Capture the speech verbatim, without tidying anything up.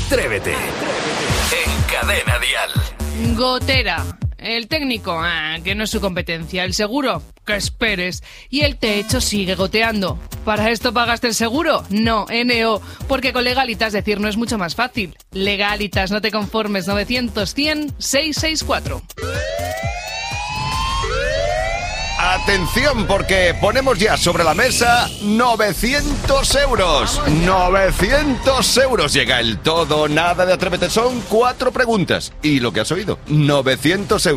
Atrévete. En Cadena Dial. Gotera. El técnico, ah, que no es su competencia. El seguro, que esperes. Y el techo sigue goteando. ¿Para esto pagaste el seguro? No, N O. Porque con Legalitas decir no es mucho más fácil. Legalitas, no te conformes. novecientos cien seiscientos sesenta y cuatro. Atención, porque ponemos ya sobre la mesa novecientos euros. novecientos euros. Llega el todo, nada de Atrévete. Son cuatro preguntas. Y lo que has oído, novecientos euros.